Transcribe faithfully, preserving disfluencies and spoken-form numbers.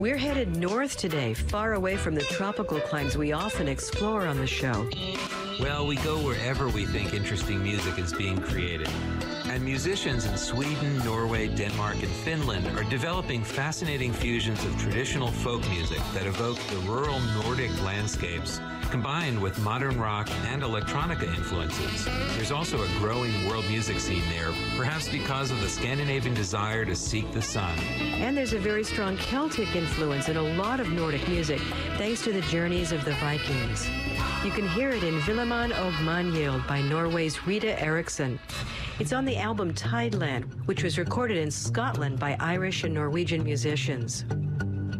We're headed north today, far away from the tropical climes we often explore on the show. Well, we go wherever we think interesting music is being created. And musicians in Sweden, Norway, Denmark, and Finland are developing fascinating fusions of traditional folk music that evoke the rural Nordic landscapes, combined with modern rock and electronica influences. There's also a growing world music scene there, perhaps because of the Scandinavian desire to seek the sun. And there's a very strong Celtic influence in a lot of Nordic music, thanks to the journeys of the Vikings. You can hear it in Villemann og Manhild by Norway's Rita Eriksson. It's on the album Tideland, which was recorded in Scotland by Irish and Norwegian musicians.